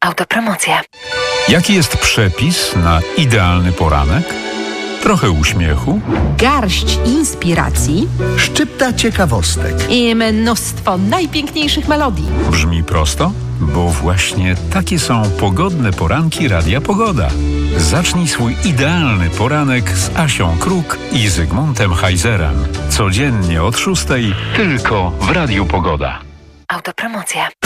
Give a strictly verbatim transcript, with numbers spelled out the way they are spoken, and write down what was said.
Autopromocja. Jaki jest przepis na idealny poranek? Trochę uśmiechu, garść inspiracji szczypta ciekawostek. i mnóstwo najpiękniejszych melodii. brzmi prosto? Bo właśnie takie są pogodne poranki Radia Pogoda. Zacznij swój idealny poranek z Asią Kruk i Zygmuntem Heizerem. Codziennie od szóstej tylko w Radiu Pogoda. Autopromocja.